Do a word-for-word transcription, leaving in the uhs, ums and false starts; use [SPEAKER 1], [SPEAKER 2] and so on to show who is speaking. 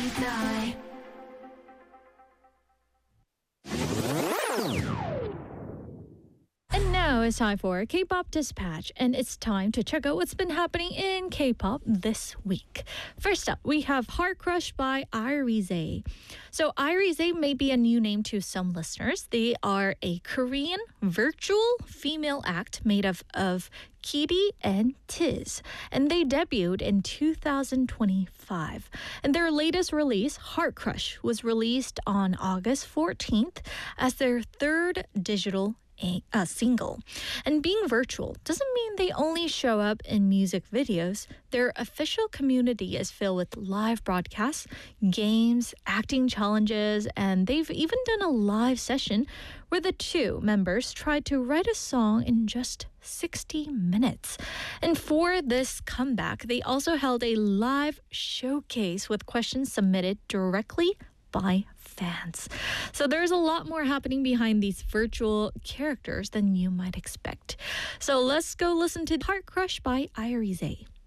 [SPEAKER 1] die.
[SPEAKER 2] And now it's time for K-Pop Dispatch, and it's time to check out what's been happening in K-pop this week. First up, we have Heart Crush by Irize. So Irize may be a new name to some listeners. They are a Korean virtual female act made of, of Kitty and Tiz, and they debuted in two thousand twenty-five. And their latest release, Heart Crush, was released on August fourteenth as their third digital A, a single. And being virtual doesn't mean they only show up in music videos. Their official community is filled with live broadcasts, games, acting challenges, and they've even done a live session where the two members tried to write a song in just sixty minutes. And for this comeback, they also held a live showcase with questions submitted directly by fans. So there's a lot more happening behind these virtual characters than you might expect. So let's go listen to Heart Crush by Irize.